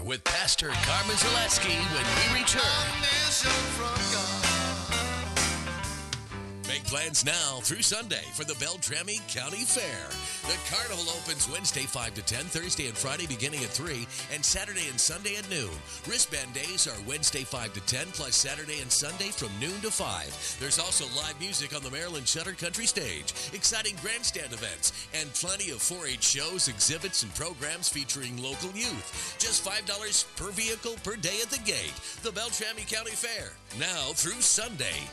with Pastor Carmen Zaleski when we return. Make plans now through Sunday for the Beltrami County Fair. The carnival opens Wednesday 5 to 10, Thursday and Friday beginning at 3, and Saturday and Sunday at noon. Wristband days are Wednesday 5 to 10, plus Saturday and Sunday from noon to 5. There's also live music on the Maryland Shutter Country Stage, exciting grandstand events, and plenty of 4-H shows, exhibits, and programs featuring local youth. Just $5 per vehicle per day at the gate. The Beltrami County Fair, now through Sunday.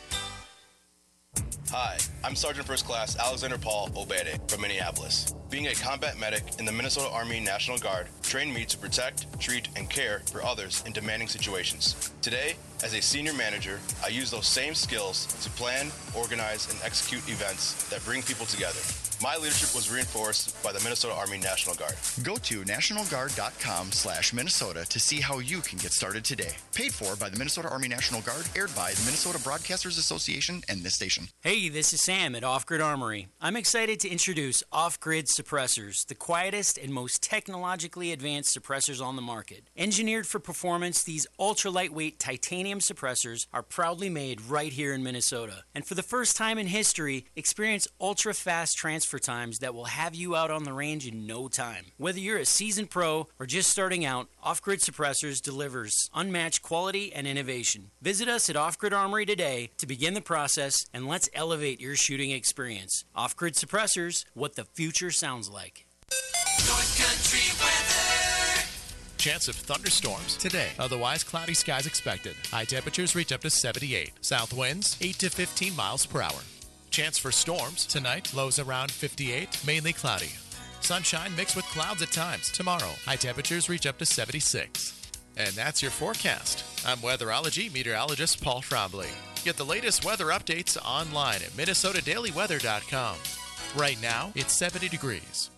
Hi, I'm Sergeant First Class Alexander Paul Obede from Minneapolis. Being a combat medic in the Minnesota Army National Guard trained me to protect, treat, and care for others in demanding situations. Today, as a senior manager, I use those same skills to plan, organize, and execute events that bring people together. My leadership was reinforced by the Minnesota Army National Guard. Go to nationalguard.com/Minnesota to see how you can get started today. Paid for by the Minnesota Army National Guard, aired by the Minnesota Broadcasters Association and this station. Hey, this is Sam at Off Grid Armory. I'm excited to introduce Off Grid Suppressors, the quietest and most technologically advanced suppressors on the market. Engineered for performance, these ultra-lightweight titanium suppressors are proudly made right here in Minnesota. And for the first time in history, experience ultra-fast transfer times that will have you out on the range in no time. Whether you're a seasoned pro or just starting out, Off Grid Suppressors delivers unmatched quality and innovation. Visit us at Off Grid Armory today to begin the process, and let's elevate your shooting experience. Off Grid Suppressors, what the future sounds like. North Country weather. Chance of thunderstorms today. Otherwise, cloudy skies expected. High temperatures reach up to 78. South winds 8 to 15 miles per hour. Chance for storms tonight. Lows around 58. Mainly cloudy. Sunshine mixed with clouds at times. Tomorrow, high temperatures reach up to 76. And that's your forecast. I'm weatherology meteorologist Paul Trombley. Get the latest weather updates online at minnesotadailyweather.com. Right now, it's 70 degrees.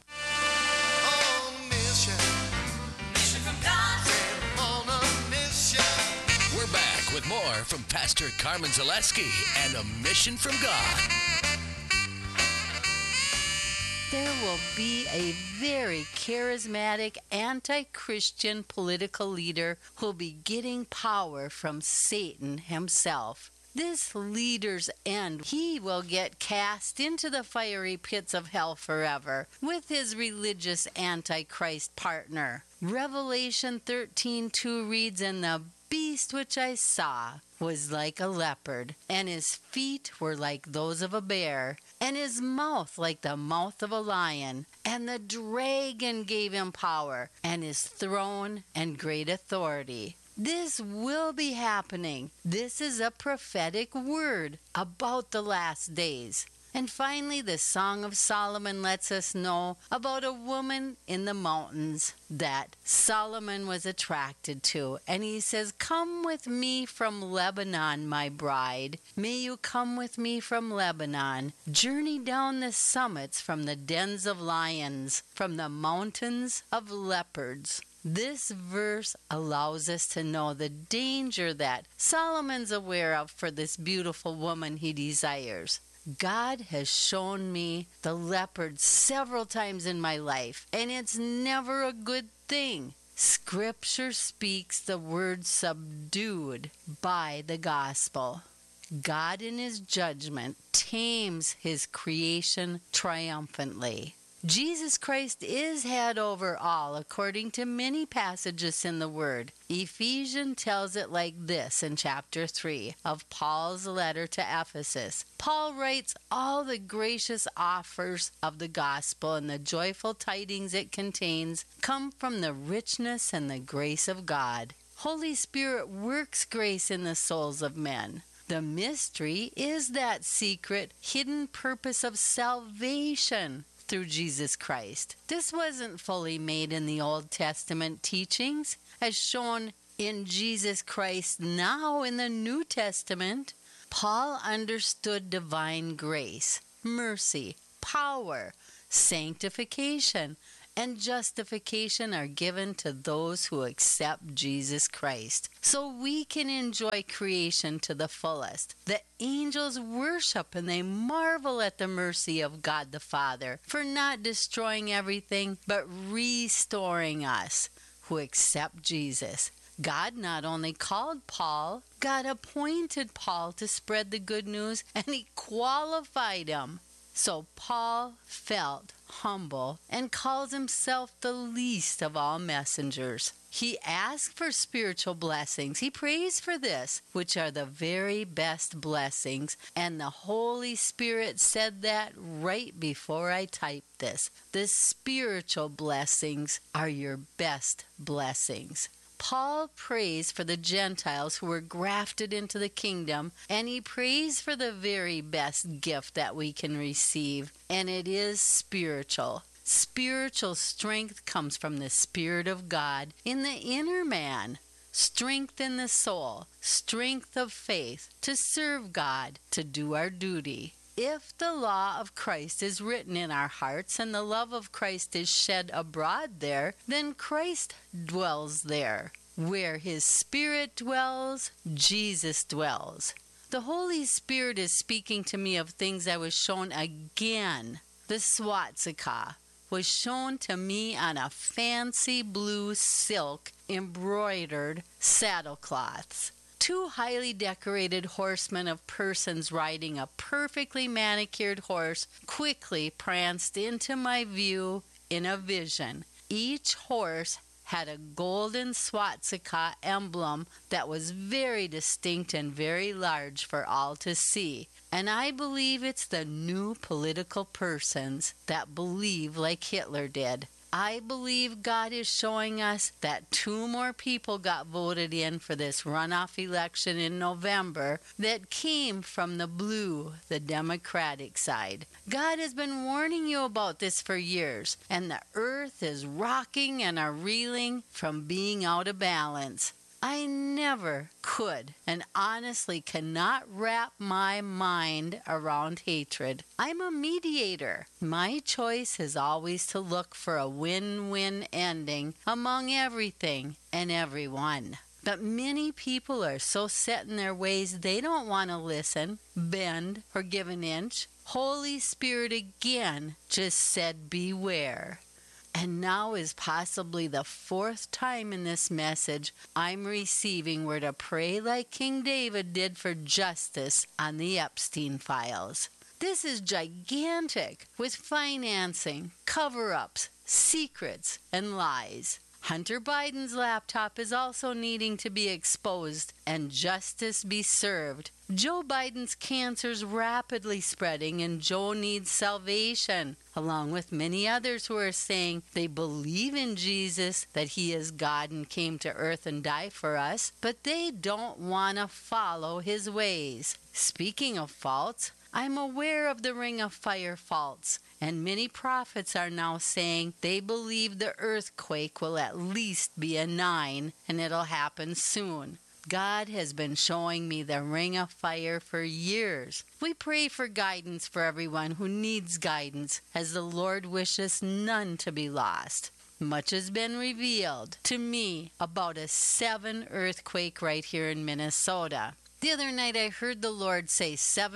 We're back with more from Pastor Carmen Zaleski and A Mission from God. There will be a very charismatic anti-Christian political leader who'll be getting power from Satan himself. This leader's end, he will get cast into the fiery pits of hell forever with his religious antichrist partner. Revelation 13:2 reads, "And the beast which I saw was like a leopard, and his feet were like those of a bear, and his mouth like the mouth of a lion. And the dragon gave him power, and his throne and great authority." This will be happening. This is a prophetic word about the last days. And finally, the Song of Solomon lets us know about a woman in the mountains that Solomon was attracted to. And he says, "Come with me from Lebanon, my bride. May you come with me from Lebanon. Journey down the summits from the dens of lions, from the mountains of leopards." This verse allows us to know the danger that Solomon's aware of for this beautiful woman he desires. God has shown me the leopard several times in my life, and it's never a good thing. Scripture speaks the word subdued by the gospel. God in his judgment tames his creation triumphantly. Jesus Christ is head over all, according to many passages in the Word. Ephesians tells it like this in chapter 3 of Paul's letter to Ephesus. Paul writes, "All the gracious offers of the gospel and the joyful tidings it contains come from the richness and the grace of God. Holy Spirit works grace in the souls of men. The mystery is that secret, hidden purpose of salvation through Jesus Christ." This wasn't fully made in the Old Testament teachings, as shown in Jesus Christ now in the New Testament. Paul understood divine grace, mercy, power, sanctification, and justification are given to those who accept Jesus Christ, so we can enjoy creation to the fullest. The angels worship and they marvel at the mercy of God the Father for not destroying everything but restoring us. who accept Jesus. God not only called Paul, God appointed Paul to spread the good news, and he qualified him. So Paul felt humble and calls himself the least of all messengers. He asked for spiritual blessings. He prays for this, which are the very best blessings. And the Holy Spirit said that right before I typed this. The spiritual blessings are your best blessings. Paul prays for the Gentiles who were grafted into the kingdom, and he prays for the very best gift that we can receive, and it is spiritual. Spiritual strength comes from the Spirit of God in the inner man. Strength in the soul, strength of faith to serve God, to do our duty. If the law of Christ is written in our hearts and the love of Christ is shed abroad there, then Christ dwells there. Where his Spirit dwells, Jesus dwells. The Holy Spirit is speaking to me of things I was shown again. The swastika was shown to me on a fancy blue silk embroidered saddlecloths. 2 highly decorated horsemen of persons riding a perfectly manicured horse quickly pranced into my view in a vision. Each horse had a golden swastika emblem that was very distinct and very large for all to see. And I believe it's the new political persons that believe like Hitler did. I believe God is showing us that 2 more people got voted in for this runoff election in November that came from the blue, the Democratic side. God has been warning you about this for years, and the earth is rocking and a-reeling from being out of balance. I never could and honestly cannot wrap my mind around hatred. I'm a mediator. My choice is always to look for a win-win ending among everything and everyone. But many people are so set in their ways they don't want to listen, bend, or give an inch. Holy Spirit again just said, beware. And now is possibly the 4th time in this message I'm receiving where to pray like King David did for justice on the Epstein files. This is gigantic with financing, cover-ups, secrets, and lies. Hunter Biden's laptop is also needing to be exposed and justice be served. Joe Biden's cancer's rapidly spreading and Joe needs salvation, along with many others who are saying they believe in Jesus, that he is God and came to earth and died for us, but they don't want to follow his ways. Speaking of faults, I'm aware of the Ring of Fire faults, and many prophets are now saying they believe the earthquake will at least be a 9 and it'll happen soon. God has been showing me the Ring of Fire for years. We pray for guidance for everyone who needs guidance, as the Lord wishes none to be lost. Much has been revealed to me about a 7 earthquake right here in Minnesota. The other night I heard the Lord say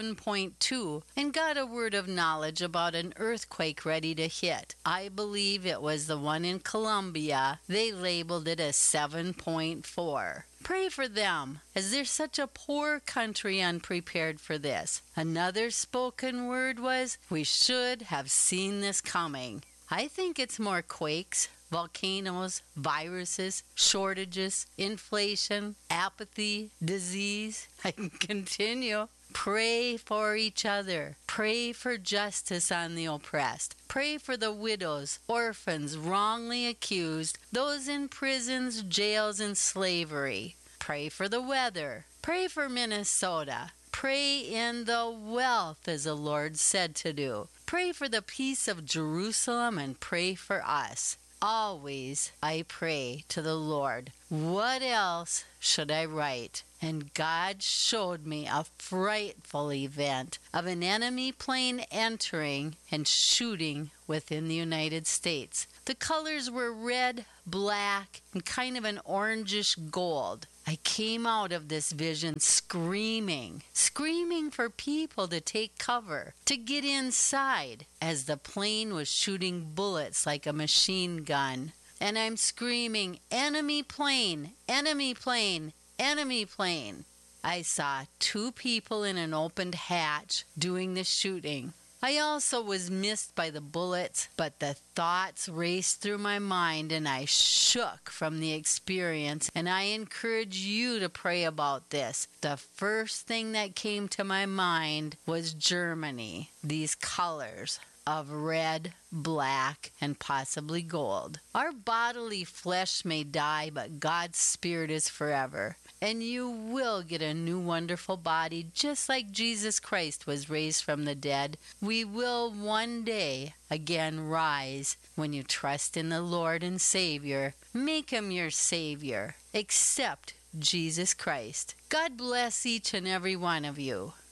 7.2 and got a word of knowledge about an earthquake ready to hit. I believe it was the one in Colombia. They labeled it as 7.4. Pray for them, as they're such a poor country unprepared for this. Another spoken word was, we should have seen this coming. I think it's more quakes, volcanoes, viruses, shortages, inflation, apathy, disease. I can continue. Pray for each other. Pray for justice on the oppressed. Pray for the widows, orphans wrongly accused, those in prisons, jails, and slavery. Pray for the weather. Pray for Minnesota. Pray in the wealth, as the Lord said to do. Pray for the peace of Jerusalem and pray for us. Always I pray to the Lord. What else should I write? And God showed me a frightful event of an enemy plane entering and shooting within the United States. The colors were red, black, and kind of an orangish gold. I came out of this vision screaming for people to take cover, to get inside, as the plane was shooting bullets like a machine gun. and I'm screaming, "Enemy plane! Enemy plane! Enemy plane!" I saw 2 people in an opened hatch doing the shooting. I also was missed by the bullets, but the thoughts raced through my mind and I shook from the experience, and I encourage you to pray about this. The first thing that came to my mind was Germany, these colors of red, black, and possibly gold. Our bodily flesh may die, but God's spirit is forever. And you will get a new wonderful body, just like Jesus Christ was raised from the dead. We will one day again rise when you trust in the Lord and Savior. Make Him your Savior. Accept Jesus Christ. God bless each and every one of you.